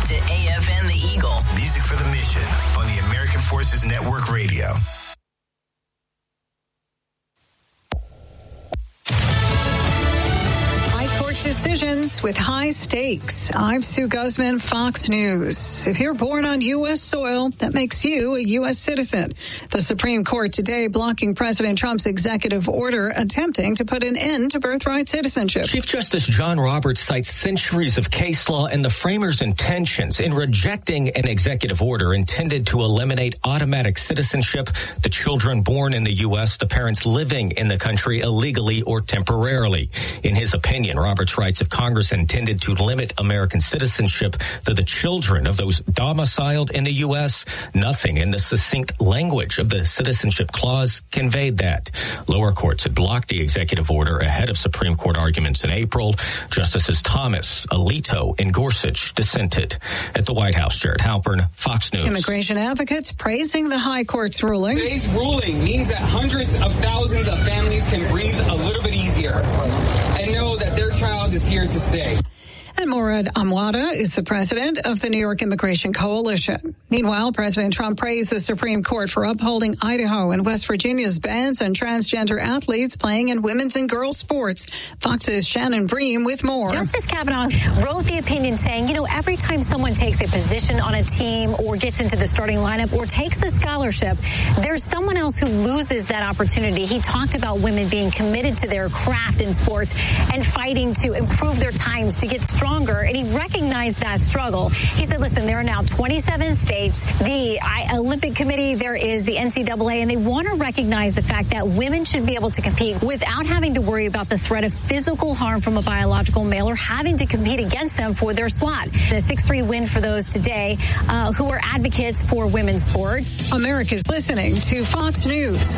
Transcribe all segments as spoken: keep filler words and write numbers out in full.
to A F N The Eagle. Music for the mission on the American Forces Network Radio. Decisions with high stakes. I'm Sue Guzman, Fox News. If you're born on U S soil, that makes you a U S citizen. The Supreme Court today blocking President Trump's executive order attempting to put an end to birthright citizenship. Chief Justice John Roberts cites centuries of case law and the framers' intentions in rejecting an executive order intended to eliminate automatic citizenship to children born in the U S, the parents living in the country illegally or temporarily. In his opinion, Roberts writes if Congress intended to limit American citizenship to the children of those domiciled in the U S, nothing in the succinct language of the Citizenship Clause conveyed that. Lower courts had blocked the executive order ahead of Supreme Court arguments in April. Justices Thomas, Alito, and Gorsuch dissented. At the White House, Jared Halpern, Fox News. Immigration advocates praising the high court's ruling. Today's ruling means that hundreds of thousands of families can breathe a little bit easier and know that their child is here to stay. And Murad Amwada is the president of the New York Immigration Coalition. Meanwhile, President Trump praised the Supreme Court for upholding Idaho and West Virginia's bans on transgender athletes playing in women's and girls sports. Fox's Shannon Bream with more. Justice Kavanaugh wrote the opinion saying, you know, every time someone takes a position on a team or gets into the starting lineup or takes a scholarship, there's someone else who loses that opportunity. He talked about women being committed to their craft in sports and fighting to improve their times to get stronger. And he recognized that struggle. He said, listen, there are now twenty-seven states, the Olympic Committee, there is the N C double A, and they want to recognize the fact that women should be able to compete without having to worry about the threat of physical harm from a biological male or having to compete against them for their slot. And a six three win for those today uh, who are advocates for women's sports. America's listening to Fox News.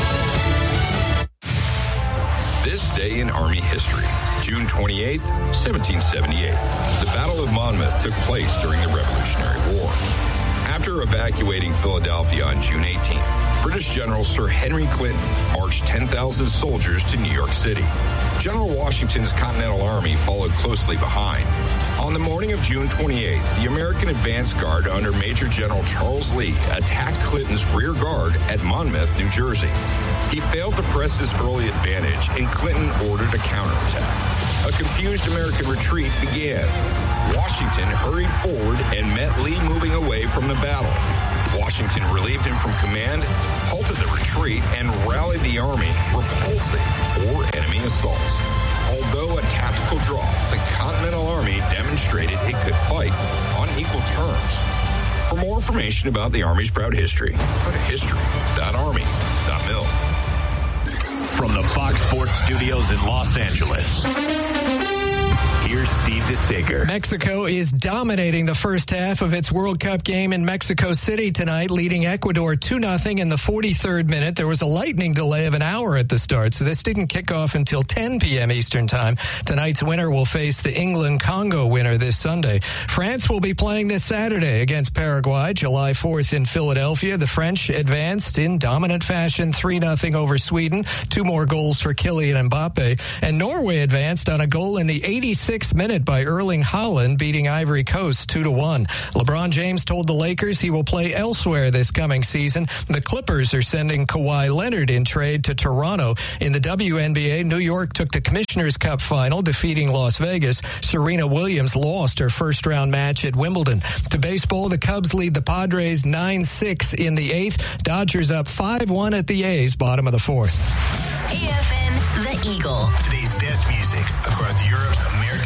This day in Army history. June twenty-eighth, seventeen seventy-eight. The Battle of Monmouth took place during the Revolutionary War. After evacuating Philadelphia on June eighteenth, British General Sir Henry Clinton marched ten thousand soldiers to New York City. General Washington's Continental Army followed closely behind. On the morning of June twenty-eighth, the American advance guard under Major General Charles Lee attacked Clinton's rear guard at Monmouth, New Jersey. He failed to press his early advantage, and Clinton ordered a counterattack. A confused American retreat began. Washington hurried forward and met Lee moving away from the battle. Washington relieved him from command, halted the retreat, and rallied the army, repulsing four enemy assaults. Although a tactical draw, the Continental Army demonstrated it could fight on equal terms. For more information about the Army's proud history, go to history dot army dot mil. From the Fox Sports Studios in Los Angeles, here's Steve DeSager. Mexico is dominating the first half of its World Cup game in Mexico City tonight, leading Ecuador two nothing in the forty-third minute. There was a lightning delay of an hour at the start, so this didn't kick off until ten p.m. Eastern Time. Tonight's winner will face the England-Congo winner this Sunday. France will be playing this Saturday against Paraguay, July fourth in Philadelphia. The French advanced in dominant fashion, three nothing over Sweden. Two more goals for Kylian Mbappe. And Norway advanced on a goal in the eighty-sixth minute by Erling Haaland, beating Ivory Coast two to one. LeBron James told the Lakers he will play elsewhere this coming season. The Clippers are sending Kawhi Leonard in trade to Toronto. In the W N B A, New York took the Commissioner's Cup final, defeating Las Vegas. Serena Williams lost her first-round match at Wimbledon. To baseball, the Cubs lead the Padres nine six in the eighth. Dodgers up five one at the A's, bottom of the fourth. A F